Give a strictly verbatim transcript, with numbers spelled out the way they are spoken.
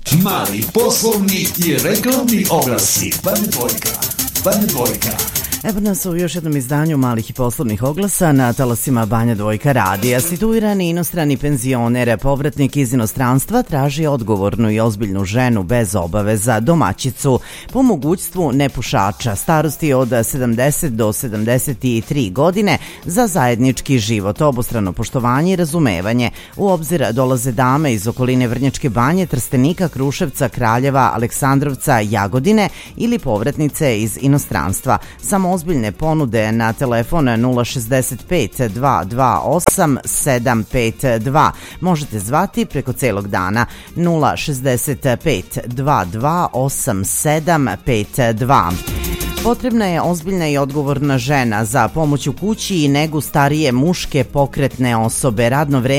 Mali poslovni i reklamni oglasi. Banja Dvojka. Banja Dvojka. Evo nas u još jednom izdanju malih i poslovnih oglasa na talasima Banja Dvojka radija. Situirani inostrani penzioner, povratnik iz inostranstva, traži odgovornu i ozbiljnu ženu bez obaveza, domaćicu, po mogućstvu nepušača, starosti od sedamdeset do sedamdeset tri godine, za zajednički život, obostrano poštovanje i razumevanje. U obzir dolaze dame iz okoline Vrnjačke Banje, Trstenika, Kruševca, Kraljeva, Aleksandrovca, Jagodine ili povratnice iz inostranstva. Samo ozbiljne ponude na telefon nula šezdeset pet dva dva osam sedam pet dva. Možete zvati preko celog dana nula šezdeset pet dva dva osam sedam pet dva. Potrebna je ozbiljna i odgovorna žena za pomoć u kući i negu starije muške pokretne osobe. Radno vreme